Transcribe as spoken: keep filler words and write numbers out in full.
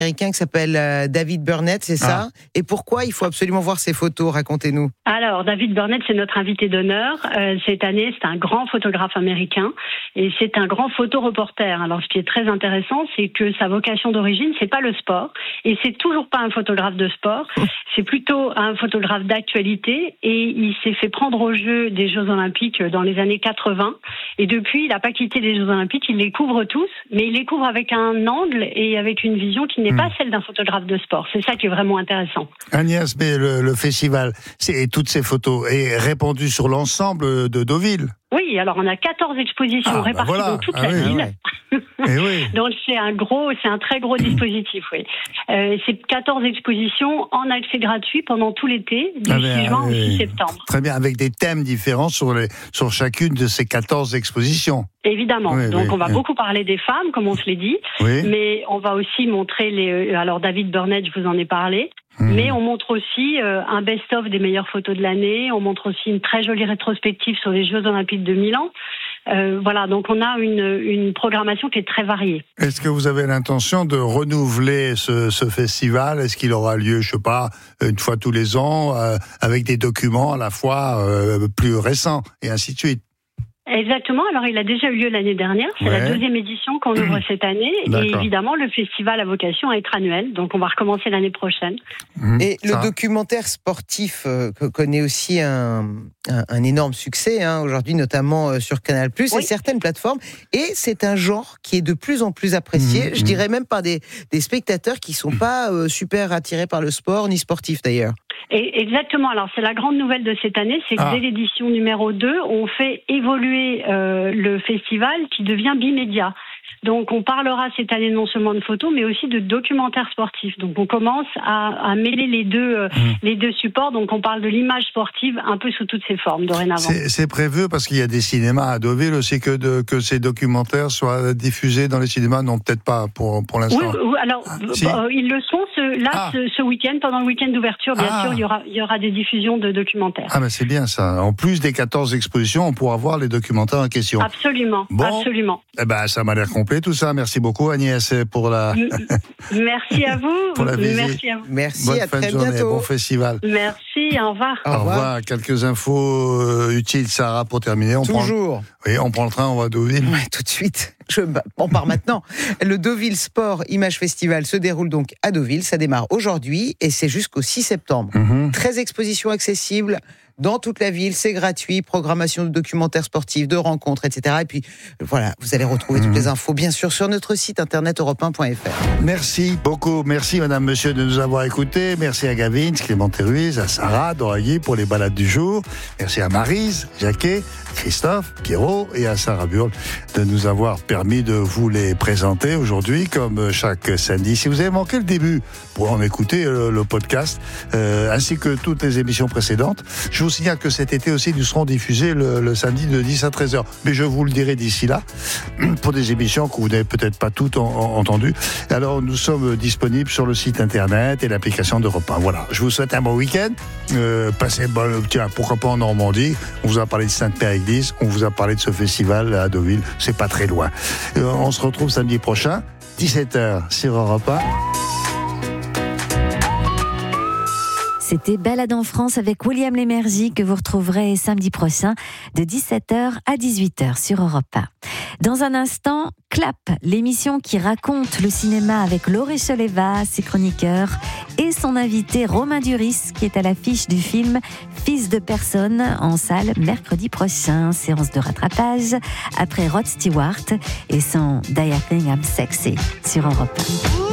américain qui s'appelle euh, David Burnett, c'est ça? Ah. Et pourquoi il faut absolument voir ces photos? Racontez-nous. Alors, David Burnett, c'est notre invité d'honneur. Euh, cette année, c'est un grand photographe américain et c'est un grand photoreporter. Alors, ce qui est très intéressant, c'est que sa vocation d'origine, c'est pas le sport et c'est toujours pas un photographe de sport. C'est plutôt un photographe d'actualité et il s'est fait prendre au jeu des Jeux Olympiques dans les années quatre-vingts et depuis, il n'a pas quitté les Jeux Olympiques. Il les couvre tous, mais il les couvre avec un angle et avec une vision qui n'est pas celle d'un photographe de sport. C'est ça qui est vraiment intéressant. Agnès, mais le, le festival, c'est, toutes ces photos, est répandues sur l'ensemble de Deauville? Oui, alors on a quatorze expositions ah, réparties bah voilà. dans toute ah, la oui, ville. Ah, ouais. oui. Donc c'est un gros, c'est un très gros dispositif, oui. Euh, c'est quatorze expositions en accès gratuit pendant tout l'été, du ah, six juin au six septembre. Très bien, avec des thèmes différents sur, les, sur chacune de ces quatorze expositions. Évidemment. Oui, Donc oui, on va oui. beaucoup parler des femmes, comme on se l'est dit, oui. mais on va aussi montrer les. Alors David Burnett, je vous en ai parlé. Mmh. Mais on montre aussi euh, un best-of des meilleures photos de l'année. On montre aussi une très jolie rétrospective sur les Jeux Olympiques de Milan. Euh, voilà, donc on a une, une programmation qui est très variée. Est-ce que vous avez l'intention de renouveler ce, ce festival? Est-ce qu'il aura lieu, je sais pas, une fois tous les ans, euh, avec des documents à la fois euh, plus récents et ainsi de suite? Exactement, alors il a déjà eu lieu l'année dernière, c'est ouais. la deuxième édition qu'on ouvre cette année, D'accord. et évidemment le festival a vocation à être annuel, donc on va recommencer l'année prochaine. Mmh, et ça. Le documentaire sportif euh, connaît aussi un, un, un énorme succès, hein, aujourd'hui notamment euh, sur Canal plus, oui. et certaines plateformes, et c'est un genre qui est de plus en plus apprécié, mmh, je mmh. dirais même par des, des spectateurs qui ne sont pas euh, super attirés par le sport, ni sportifs d'ailleurs. Et exactement. Alors, c'est la grande nouvelle de cette année, c'est que ah. dès l'édition numéro deux, on fait évoluer euh, le festival qui devient bimédia. Donc, on parlera cette année non seulement de photos, mais aussi de documentaires sportifs. Donc, on commence à, à mêler les deux, euh, mmh. les deux supports. Donc, on parle de l'image sportive un peu sous toutes ses formes, dorénavant. C'est, c'est prévu, parce qu'il y a des cinémas à Deauville aussi, que, de, que ces documentaires soient diffusés dans les cinémas. Non, peut-être pas pour, pour l'instant. Oui, oui alors, ah, si. euh, ils le sont ce, là, ah. ce, ce week-end, pendant le week-end d'ouverture, bien ah. sûr, il y aura, il y aura des diffusions de documentaires. Ah, mais c'est bien ça. En plus des quatorze expositions, on pourra voir les documentaires en question. Absolument, bon. absolument. Eh ben, ça m'a l'air complet, tout ça. Merci beaucoup, Agnès, pour la... Merci à vous. pour la visite. Merci à vous. Merci, bonne à fin très de journée, bientôt. bon festival. Merci, au revoir. Au revoir. Au revoir. Quelques infos euh, utiles, Sarah, pour terminer. On Toujours. Prend... Oui, on prend le train, on va à Deauville. Ouais, tout de suite. Je... On part maintenant. Le Deauville Sport Image Festival se déroule donc à Deauville. Ça démarre aujourd'hui et c'est jusqu'au six septembre. Mm-hmm. treize expositions accessibles dans toute la ville, c'est gratuit, programmation de documentaires sportifs, de rencontres, et cetera. Et puis, voilà, vous allez retrouver mmh. toutes les infos, bien sûr, sur notre site internet europe un point f r. Merci beaucoup, merci madame, monsieur de nous avoir écoutés. Merci à Gavin, Clément Ruiz, à Sarah, Doraghi pour les balades du jour. Merci à Maryse, Jacquet, Christophe, Pierrot et à Sarah Burle de nous avoir permis de vous les présenter aujourd'hui, comme chaque samedi. Si vous avez manqué le début, pour en écouter le, le podcast, euh, ainsi que toutes les émissions précédentes, je vous signale que cet été aussi, nous serons diffusés le, le samedi de dix à treize heures. Mais je vous le dirai d'ici là, pour des émissions que vous n'avez peut-être pas toutes en, en, entendues. Alors, nous sommes disponibles sur le site internet et l'application d'Europe un. Voilà, je vous souhaite un bon week-end. Euh, passez, bon, tiens, pourquoi pas en Normandie. On vous a parlé de Sainte-Père-Église, on vous a parlé de ce festival à Deauville. C'est pas très loin. Euh, on se retrouve samedi prochain, dix-sept heures sur Europe un. C'était Balade en France avec William Lémergie que vous retrouverez samedi prochain de dix-sept heures à dix-huit heures sur Europe un. Dans un instant, Clap, l'émission qui raconte le cinéma avec Laurie Choleva, ses chroniqueurs, et son invité Romain Duris qui est à l'affiche du film Fils de personne en salle mercredi prochain. Séance de rattrapage après Rod Stewart et son Do You Think I'm Sexy sur Europe un.